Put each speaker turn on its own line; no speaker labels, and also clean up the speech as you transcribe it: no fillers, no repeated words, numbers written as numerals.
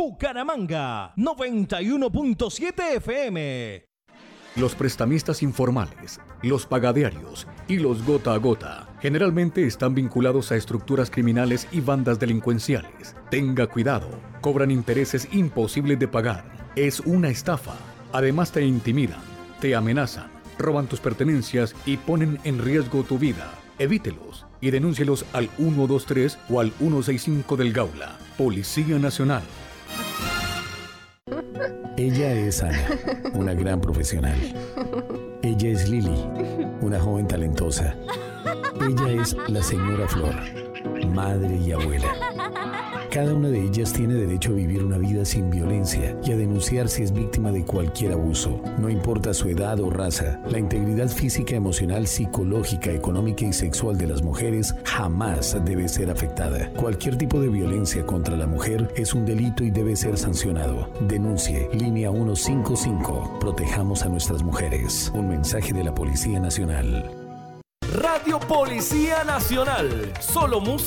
Bucaramanga, 91.7 FM.
Los prestamistas informales, los pagadiarios y los gota a gota generalmente están vinculados a estructuras criminales y bandas delincuenciales. Tenga cuidado, cobran intereses imposibles de pagar. Es una estafa. Además te intimidan, te amenazan, roban tus pertenencias y ponen en riesgo tu vida. Evítelos y denúncielos al 123 o al 165 del Gaula. Policía Nacional.
Ella es Ana, una gran profesional. Ella es Lili, una joven talentosa. Ella es la señora Flor, madre y abuela. Cada una de ellas tiene derecho a vivir una vida sin violencia y a denunciar si es víctima de cualquier abuso. No importa su edad o raza, la integridad física, emocional, psicológica, económica y sexual de las mujeres jamás debe ser afectada. Cualquier tipo de violencia contra la mujer es un delito y debe ser sancionado. Denuncie. Línea 155. Protejamos a nuestras mujeres. Un mensaje de la Policía Nacional.
Radio Policía Nacional. Solo música.